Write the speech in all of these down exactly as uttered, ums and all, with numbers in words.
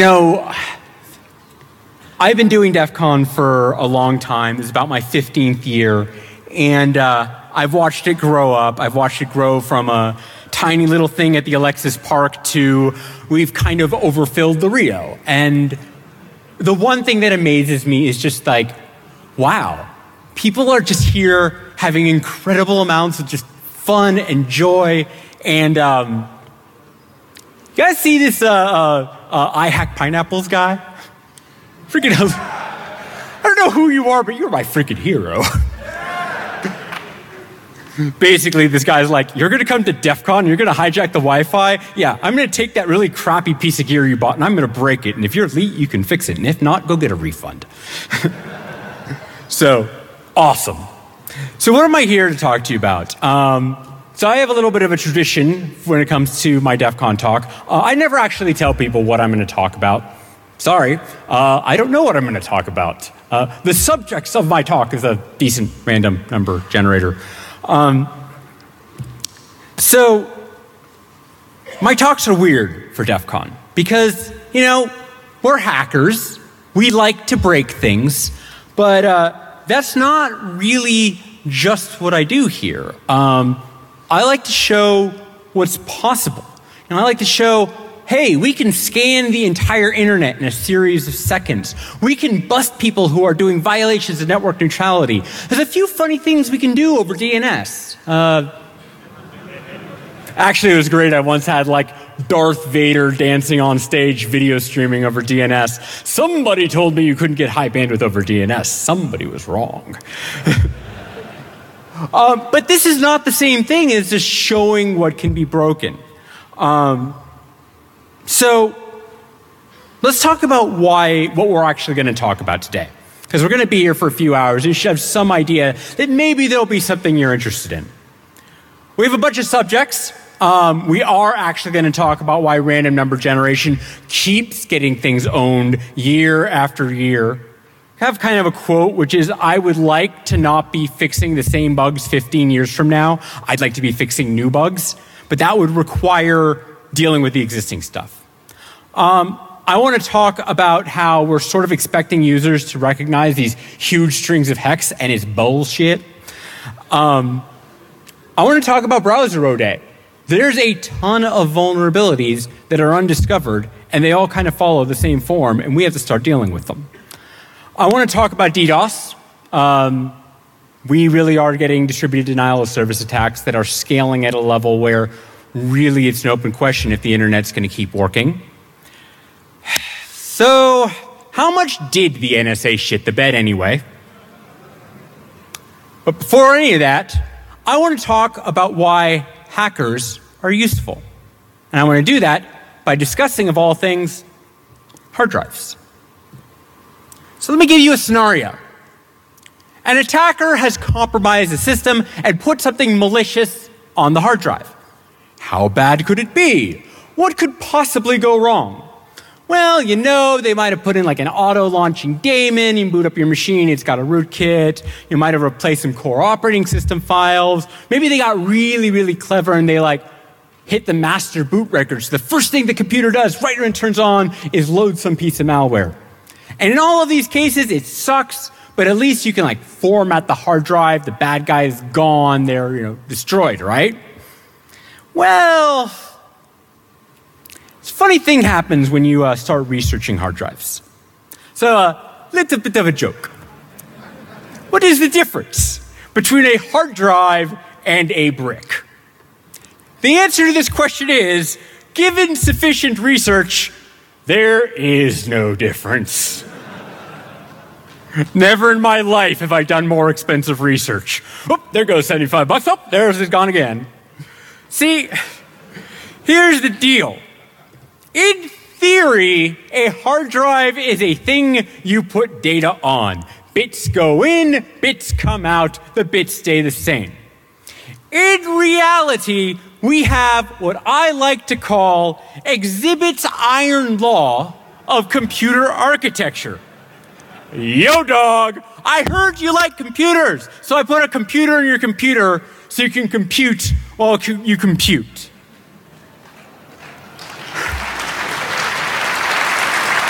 You know, I've been doing DEF CON for a long time. This is about my fifteenth year. And uh, I've watched it grow up. I've watched it grow from a tiny little thing at the Alexis Park to we've kind of overfilled the Rio. And the one thing that amazes me is just like, wow, people are just here having incredible amounts of just fun and joy. And um, you guys see this uh, uh, uh, I Hack Pineapples guy? Freaking hell. I don't know who you are, but you're my freaking hero. Basically, this guy's like, you're going to come to DEF CON, you're going to hijack the Wi-Fi? Yeah, I'm going to take that really crappy piece of gear you bought and I'm going to break it. And if you're elite, you can fix it. And if not, go get a refund. So, awesome. So what am I here to talk to you about? Um, so I have a little bit of a tradition when it comes to my DEF CON talk. Uh, I never actually tell people what I'm going to talk about. Sorry, uh, I don't know what I'm going to talk about. Uh, the subjects of my talk is a decent random number generator. Um, so, my talks are weird for DEF CON because, you know, we're hackers. We like to break things, but uh, that's not really just what I do here. Um, I like to show what's possible. You know, I like to show, hey, we can scan the entire internet in a series of seconds. We can bust people who are doing violations of network neutrality. There's a few funny things we can do over D N S. Uh, actually, it was great. I once had like Darth Vader dancing on stage, video streaming over D N S. Somebody told me you couldn't get high bandwidth over D N S. Somebody was wrong. uh, but this is not the same thing as just showing what can be broken. Um, So let's talk about why, what we're actually going to talk about today. Because we're going to be here for a few hours. You should have some idea that maybe there'll be something you're interested in. We have a bunch of subjects. Um, we are actually going to talk about why random number generation keeps getting things owned year after year. I have kind of a quote, which is, I would like to not be fixing the same bugs fifteen years from now. I'd like to be fixing new bugs. But that would require dealing with the existing stuff. Um, I want to talk about how we're sort of expecting users to recognize these huge strings of hex and it's bullshit. Um, I want to talk about browser row-day. There's a ton of vulnerabilities that are undiscovered and they all kind of follow the same form and we have to start dealing with them. I want to talk about DDoS. Um, we really are getting distributed denial of service attacks that are scaling at a level where really it's an open question if the internet's going to keep working. So, how much did the N S A shit the bed anyway? But before any of that, I want to talk about why hackers are useful. And I want to do that by discussing, of all things, hard drives. So let me give you a scenario. An attacker has compromised the system and put something malicious on the hard drive. How bad could it be? What could possibly go wrong? Well, you know, they might have put in like an auto-launching daemon. You boot up your machine, it's got a rootkit. You might have replaced some core operating system files. Maybe they got really, really clever and they like hit the master boot records. The first thing the computer does right when it turns on is load some piece of malware. And in all of these cases, it sucks, but at least you can like format the hard drive. The bad guy is gone. They're, you know, destroyed, right? Well, a funny thing happens when you uh, start researching hard drives. So, a uh, little bit of a joke. What is the difference between a hard drive and a brick? The answer to this question is, given sufficient research, there is no difference. Never in my life have I done more expensive research. Oh, there goes seventy-five bucks. Oh, there's it gone again. See, here's the deal. In theory, a hard drive is a thing you put data on. Bits go in, bits come out, the bits stay the same. In reality, we have what I like to call Exhibit's iron law of computer architecture. Yo, dog, I heard you like computers, so I put a computer in your computer so you can compute while you compute.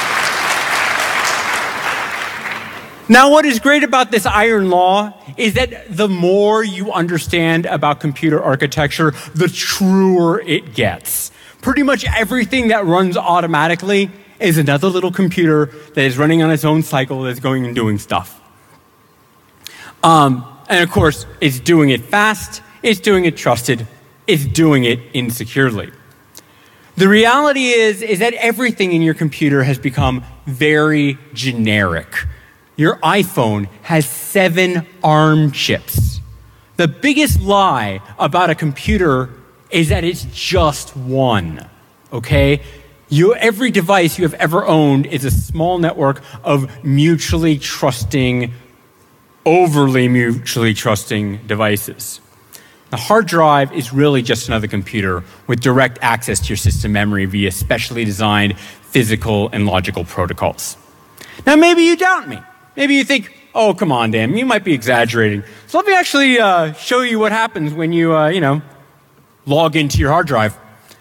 Now, what is great about this iron law is that the more you understand about computer architecture, the truer it gets. Pretty much everything that runs automatically is another little computer that is running on its own cycle that's going and doing stuff. Um, and of course, it's doing it fast, it's doing it trusted, it's doing it insecurely. The reality is, is that everything in your computer has become very generic. Your iPhone has seven ARM chips. The biggest lie about a computer is that it's just one, okay? You, every device you have ever owned is a small network of mutually trusting, overly mutually trusting devices. The hard drive is really just another computer with direct access to your system memory via specially designed physical and logical protocols. Now, maybe you doubt me. Maybe you think, oh, come on, Dan, you might be exaggerating. So let me actually uh, show you what happens when you, uh, you know, log into your hard drive.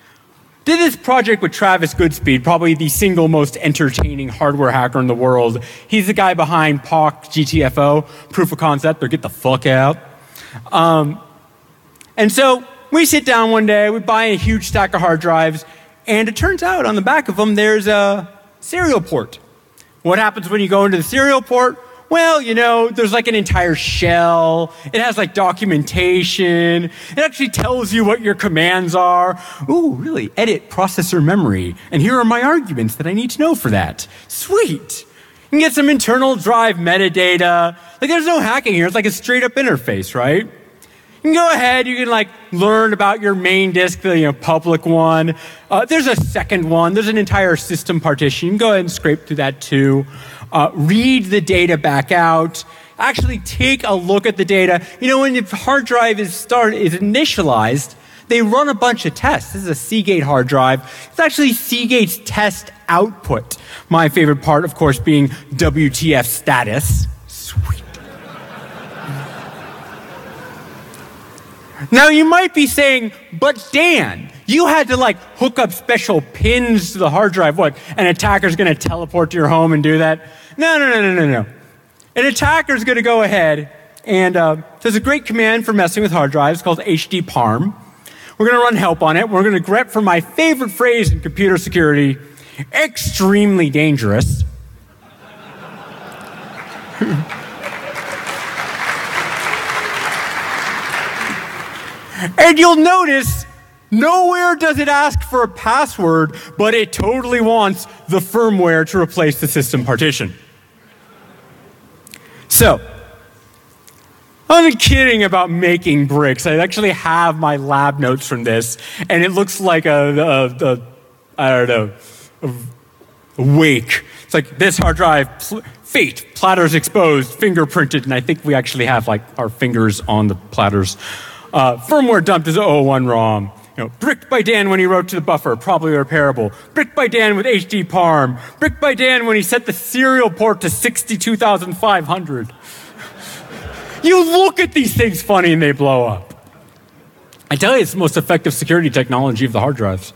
Did this project with Travis Goodspeed, probably the single most entertaining hardware hacker in the world. He's the guy behind P O C, G T F O, proof of concept, or get the fuck out. Um, and so we sit down one day, we buy a huge stack of hard drives, and it turns out on the back of them there's a serial port. What happens when you go into the serial port? Well, you know, there's like an entire shell. It has like documentation. It actually tells you what your commands are. Ooh, really? Edit processor memory. And here are my arguments that I need to know for that. Sweet. You can get some internal drive metadata. Like there's no hacking here. It's like a straight up interface, right? You can go ahead, you can like learn about your main disk, the you know, public one. Uh, there's a second one, there's an entire system partition. You can go ahead and scrape through that too. Uh, read the data back out. Actually take a look at the data. You know, when the hard drive is start is initialized, they run a bunch of tests. This is a Seagate hard drive. It's actually Seagate's test output. My favorite part, of course, being W T F status. Sweet. Now you might be saying, but Dan, you had to like hook up special pins to the hard drive. What, an attacker's gonna teleport to your home and do that? No, no, no, no, no, no. An attacker's gonna go ahead and uh, there's a great command for messing with hard drives called H D parm. We're gonna run help on it. We're gonna grep for my favorite phrase in computer security, extremely dangerous. And you'll notice nowhere does it ask for a password, but it totally wants the firmware to replace the system partition. So, I'm kidding about making bricks. I actually have my lab notes from this, and it looks like a, a, a I don't know, a, a wake. It's like this hard drive, fate, platters exposed, fingerprinted, and I think we actually have like our fingers on the platters. Uh, firmware dumped as oh one ROM. You know, bricked by Dan when he wrote to the buffer, probably repairable. Bricked by Dan with H D parm. Bricked by Dan when he set the serial port to sixty-two thousand five hundred. You look at these things funny and they blow up. I tell you, it's the most effective security technology of the hard drives.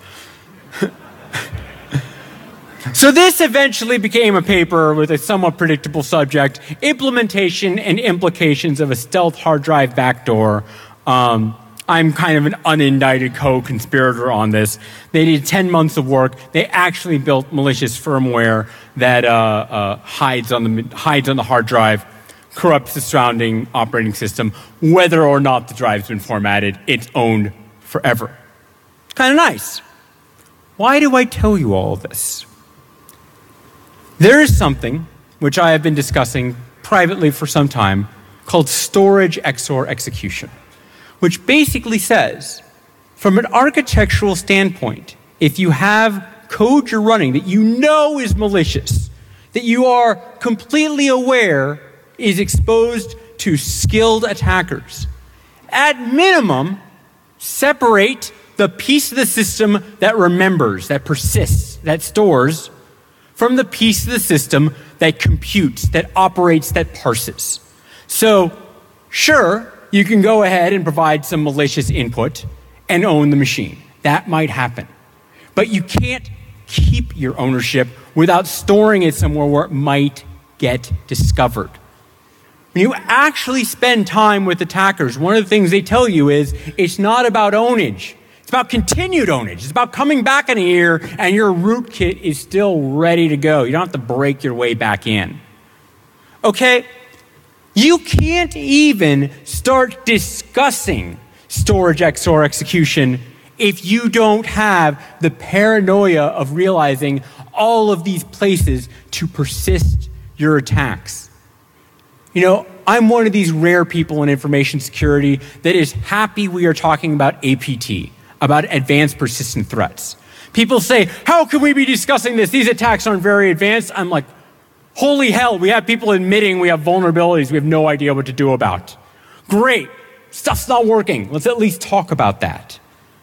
So this eventually became a paper with a somewhat predictable subject, implementation and implications of a stealth hard drive backdoor. Um, I'm kind of an unindicted co-conspirator on this. They did ten months of work. They actually built malicious firmware that uh, uh, hides on the hides on the hard drive, corrupts the surrounding operating system. Whether or not the drive's been formatted, it's owned forever. Kind of nice. Why do I tell you all this? There is something which I have been discussing privately for some time called storage X O R execution, which basically says, from an architectural standpoint, if you have code you're running that you know is malicious, that you are completely aware is exposed to skilled attackers, at minimum, separate the piece of the system that remembers, that persists, that stores, from the piece of the system that computes, that operates, that parses. So, sure, you can go ahead and provide some malicious input and own the machine. That might happen. But you can't keep your ownership without storing it somewhere where it might get discovered. When you actually spend time with attackers, one of the things they tell you is it's not about ownage. It's about continued ownage. It's about coming back in a year and your rootkit is still ready to go. You don't have to break your way back in. Okay? You can't even start discussing storage X O R execution if you don't have the paranoia of realizing all of these places to persist your attacks. You know, I'm one of these rare people in information security that is happy we are talking about A P T, about advanced persistent threats. People say, how can we be discussing this? These attacks aren't very advanced. I'm like, holy hell, we have people admitting we have vulnerabilities we have no idea what to do about. Great, stuff's not working. Let's at least talk about that.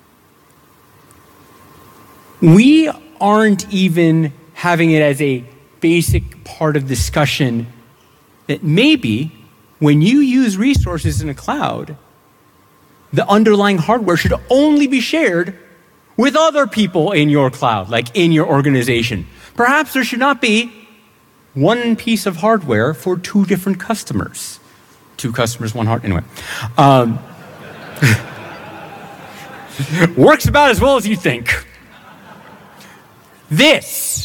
We aren't even having it as a basic part of discussion that maybe when you use resources in a cloud, the underlying hardware should only be shared with other people in your cloud, like in your organization. Perhaps there should not be one piece of hardware for two different customers. Two customers, one hard, anyway. Um, works about as well as you think. This,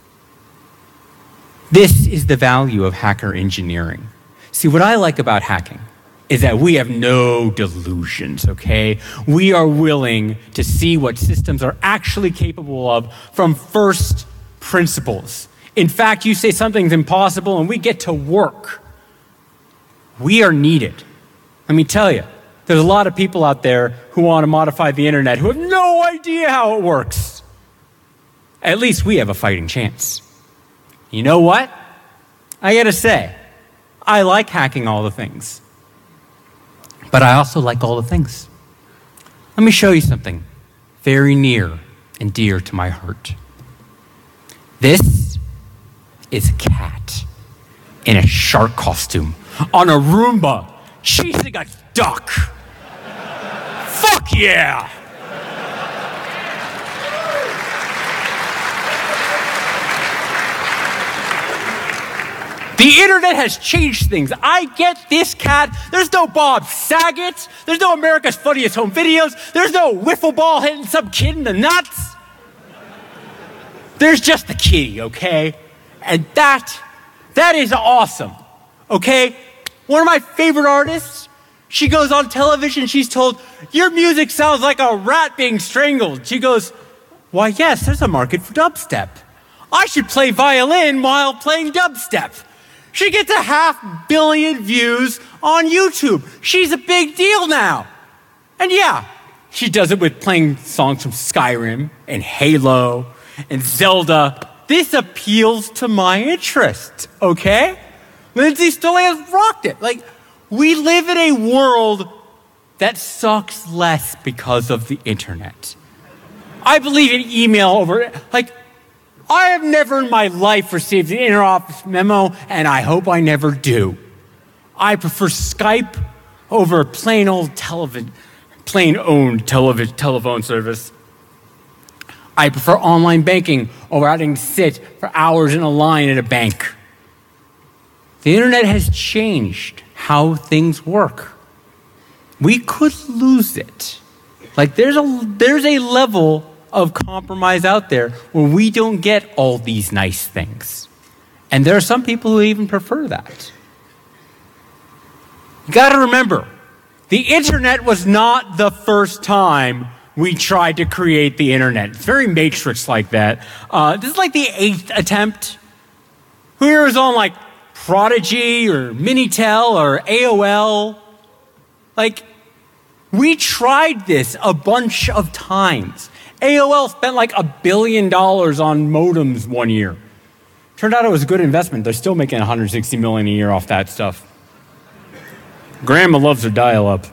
this is the value of hacker engineering. See, what I like about hacking is that we have no delusions, okay? We are willing to see what systems are actually capable of from first principles. In fact, you say something's impossible and we get to work. We are needed. Let me tell you, there's a lot of people out there who want to modify the internet who have no idea how it works. At least we have a fighting chance. You know what? I gotta say, I like hacking all the things. But I also like all the things. Let me show you something very near and dear to my heart. This is a cat in a shark costume on a Roomba chasing a duck. Fuck yeah! The internet has changed things. I get this cat. There's no Bob Saget. There's no America's Funniest Home Videos. There's no wiffle ball hitting some kid in the nuts. There's just the kitty, okay? And that, that is awesome, okay? One of my favorite artists, she goes on television, she's told, your music sounds like a rat being strangled. She goes, why yes, there's a market for dubstep. I should play violin while playing dubstep. She gets a half billion views on YouTube. She's a big deal now. And yeah, she does it with playing songs from Skyrim and Halo and Zelda. This appeals to my interest, okay? Lindsay Stillan has rocked it. Like, we live in a world that sucks less because of the internet. I believe in email over, like, I have never in my life received an interoffice memo, and I hope I never do. I prefer Skype over plain old television, plain owned television telephone service. I prefer online banking over having to sit for hours in a line at a bank. The internet has changed how things work. We could lose it. Like there's a there's a level of compromise out there where we don't get all these nice things. And there are some people who even prefer that. You gotta remember, the internet was not the first time we tried to create the internet. It's very Matrix like that. Uh, this is like the eighth attempt. Who here is on like Prodigy or Minitel or A O L? Like, we tried this a bunch of times. A O L spent like a billion dollars on modems one year. Turned out it was a good investment. They're still making one hundred sixty million dollars a year off that stuff. Grandma loves her dial-up.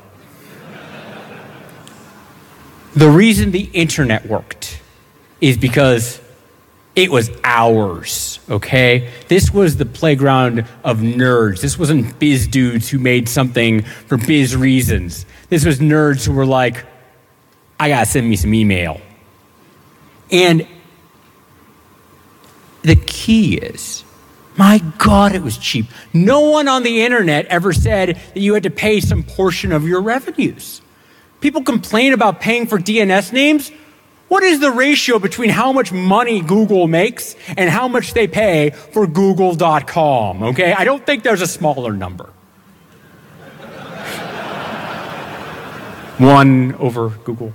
The reason the internet worked is because it was ours, okay? This was the playground of nerds. This wasn't biz dudes who made something for biz reasons. This was nerds who were like, I gotta send me some email. And the key is, My God, it was cheap. No one on the internet ever said that you had to pay some portion of your revenues. People complain about paying for D N S names. What is the ratio between how much money Google makes and how much they pay for google dot com, okay? I don't think there's a smaller number. One over Google.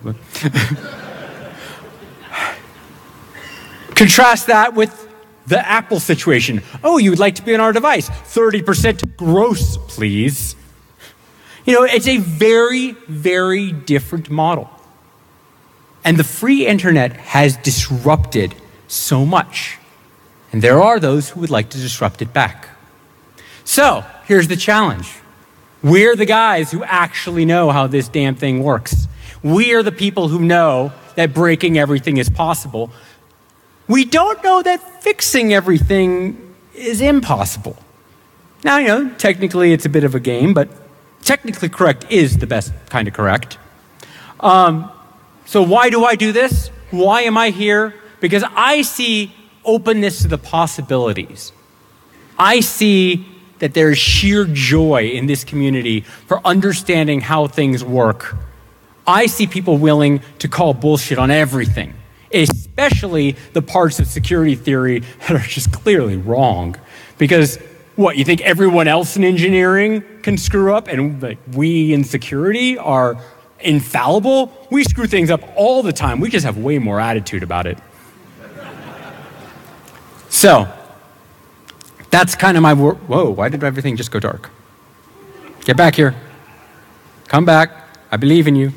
Contrast that with the Apple situation. Oh, you would like to be on our device. thirty percent gross, please. You know, it's a very, very different model. And the free internet has disrupted so much. And there are those who would like to disrupt it back. So, here's the challenge. We're the guys who actually know how this damn thing works. We are the people who know that breaking everything is possible. We don't know that fixing everything is impossible. Now, you know, technically it's a bit of a game, but technically correct is the best kind of correct. Um, so why do I do this? Why am I here? Because I see openness to the possibilities. I see that there is sheer joy in this community for understanding how things work. I see people willing to call bullshit on everything, especially the parts of security theory that are just clearly wrong. Because what, you think everyone else in engineering can screw up and like, we in security are infallible? We screw things up all the time. We just have way more attitude about it. So, that's kind of my wor- whoa, why did everything just go dark? Get back here. Come back. I believe in you.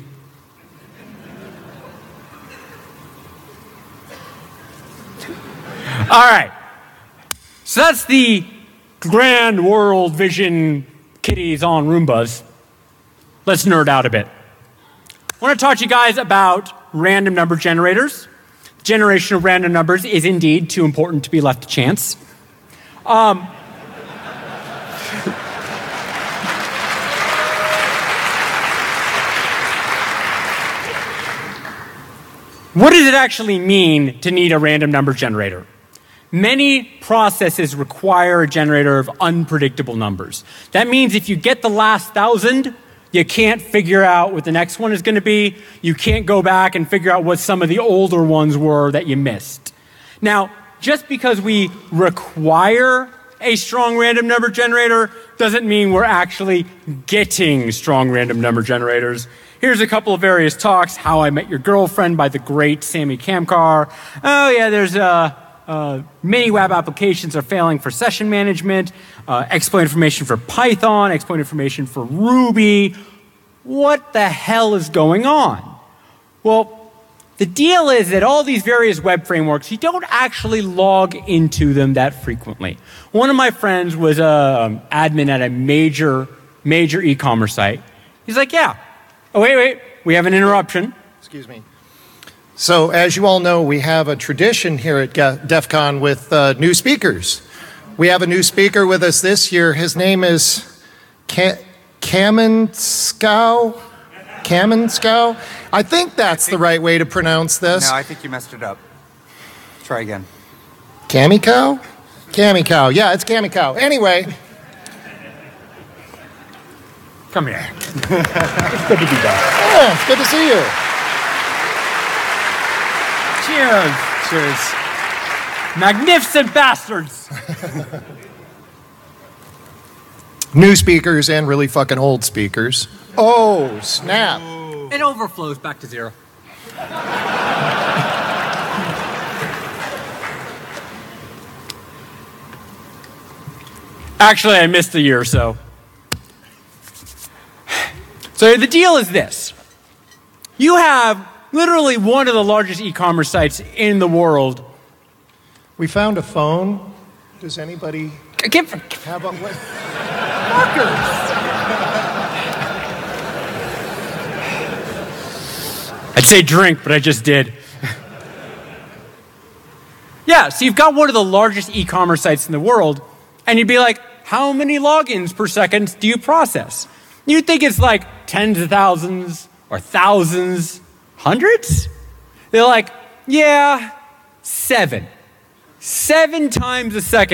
All right. So that's the grand world vision kitties on Roombas. Let's nerd out a bit. I want to talk to you guys about random number generators. Generation of random numbers is indeed too important to be left to chance. Um, what does it actually mean to need a random number generator? Many processes require a generator of unpredictable numbers. That means if you get the last thousand, you can't figure out what the next one is going to be. You can't go back and figure out what some of the older ones were that you missed. Now, just because we require a strong random number generator doesn't mean we're actually getting strong random number generators. Here's a couple of various talks. How I Met Your Girlfriend by the great Sammy Kamkar. Oh yeah, there's uh, uh, many web applications are failing for session management. Uh, exploit information for Python, exploit information for Ruby. What the hell is going on? Well, the deal is that all these various web frameworks, you don't actually log into them that frequently. One of my friends was an admin at a major, major e-commerce site. He's like, yeah. Oh, wait, wait. We have an interruption. Excuse me. So, as you all know, we have a tradition here at DEF CON with uh, new speakers. We have a new speaker with us this year. His name is Ka- Kamenskow. Kamenskow? I think that's I think, the right way to pronounce this. No, I think you messed it up. Try again. Kamikow? Kamikow. Yeah, it's Kamikow. Anyway. Come here. It's good to be back. Yeah, it's good to see you. Cheers. Cheers. Magnificent bastards. New speakers and really fucking old speakers. Oh, snap. It overflows back to zero. Actually, I missed a year or so. So the deal is this. You have literally one of the largest e-commerce sites in the world. We found a phone. Does anybody Give, have a... What? I'd say drink, but I just did. Yeah, so you've got one of the largest e-commerce sites in the world, and you'd be like, how many logins per second do you process? You'd think it's like tens of thousands or thousands, hundreds? They're like, yeah, seven. Seven times a second.